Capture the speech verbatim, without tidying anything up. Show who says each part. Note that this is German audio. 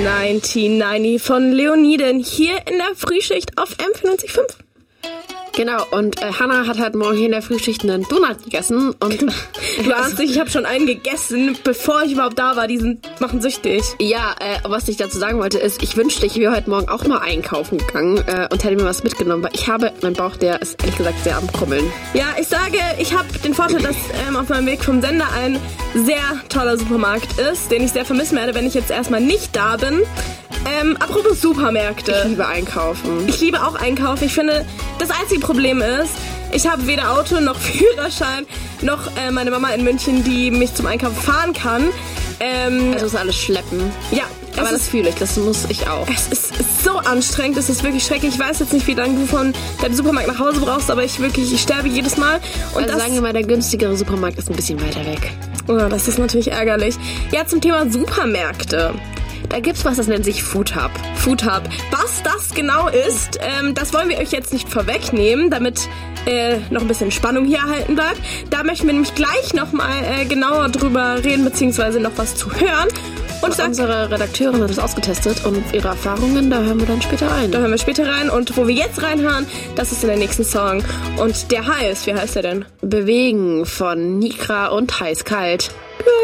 Speaker 1: neunzehnhundertneunzig von Leoniden hier in der Frühschicht auf M vierundneunzig Komma fünf.
Speaker 2: Genau, und äh, Hannah hat heute Morgen hier in der Frühschicht einen Donut gegessen. Und
Speaker 1: du ahnst nicht, ich habe schon einen gegessen, bevor ich überhaupt da war. Die sind, machen süchtig.
Speaker 2: Ja, äh, was ich dazu sagen wollte, ist, ich wünschte, ich wäre heute Morgen auch mal einkaufen gegangen äh, und hätte mir was mitgenommen, weil ich habe, mein Bauch, der ist ehrlich gesagt sehr am Krummeln.
Speaker 1: Ja, ich sage, ich habe den Vorteil, dass ähm, auf meinem Weg vom Sender ein sehr toller Supermarkt ist, den ich sehr vermissen werde, wenn ich jetzt erstmal nicht da bin. Ähm, apropos Supermärkte.
Speaker 2: Ich liebe einkaufen.
Speaker 1: Ich liebe auch einkaufen. Ich finde, das einzige Problem ist, ich habe weder Auto noch Führerschein, noch äh, meine Mama in München, die mich zum Einkaufen fahren kann. Ähm,
Speaker 2: also ist alles schleppen.
Speaker 1: Ja.
Speaker 2: Aber das fühle ich, das muss ich auch.
Speaker 1: Es ist so anstrengend, es ist wirklich schrecklich. Ich weiß jetzt nicht, wie lange du von deinem Supermarkt nach Hause brauchst, aber ich wirklich, ich sterbe jedes Mal.
Speaker 2: Und also das, sagen wir mal, der günstigere Supermarkt ist ein bisschen weiter weg.
Speaker 1: Oh, das ist natürlich ärgerlich. Ja, zum Thema Supermärkte.
Speaker 2: Da gibt's was, das nennt sich Food Hub.
Speaker 1: Food Hub. Was das genau ist, ähm, das wollen wir euch jetzt nicht vorwegnehmen, damit äh, noch ein bisschen Spannung hier erhalten bleibt. Da möchten wir nämlich gleich nochmal äh, genauer drüber reden, beziehungsweise noch was zu hören.
Speaker 2: Und sag, unsere Redakteurin hat es ausgetestet und ihre Erfahrungen, da hören wir dann später rein.
Speaker 1: Da hören wir später rein und wo wir jetzt reinhören, das ist in der nächsten Song. Und der heißt, wie heißt der denn?
Speaker 2: Bewegen von Nikra und Heiß Kalt.